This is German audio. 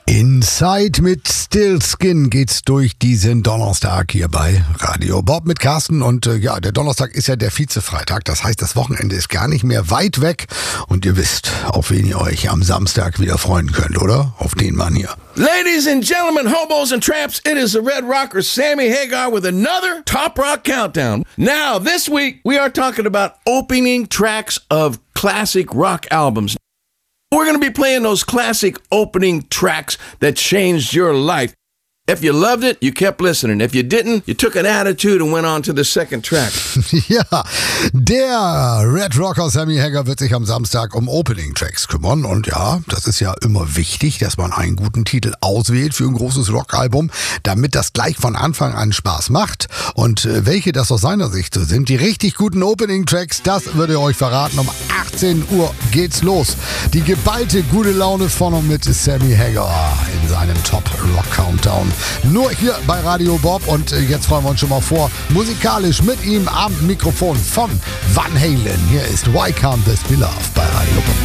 Inside mit Stillskin geht's durch diesen Donnerstag hier bei Radio Bob mit Carsten. Und der Donnerstag ist ja der Vize-Freitag. Das heißt, das Wochenende ist gar nicht mehr weit weg. Und ihr wisst, auf wen ihr euch am Samstag wieder freuen könnt, oder? Auf den Mann hier. Ladies and gentlemen, hobos and tramps, it is the Red Rocker Sammy Hagar with another Top Rock Countdown. Now, this week, we are talking about opening tracks of classic rock albums. We're going to be playing those classic opening tracks that changed your life. If you loved it, you kept listening. If you didn't, you took an attitude and went on to the second track. Ja, der Red Rocker Sammy Hagar wird sich am Samstag um Opening Tracks kümmern. Und ja, das ist ja immer wichtig, dass man einen guten Titel auswählt für ein großes Rockalbum, damit das gleich von Anfang an Spaß macht. Und welche das aus seiner Sicht so sind, die richtig guten Opening Tracks, das wird er euch verraten. Um 18 Uhr geht's los. Die geballte gute Laune von und mit Sammy Hagar in seinem Top Rock Countdown. Nur hier bei Radio Bob und jetzt freuen wir uns schon mal vor, musikalisch mit ihm am Mikrofon von Van Halen. Hier ist Why Can't This Be Love bei Radio Bob.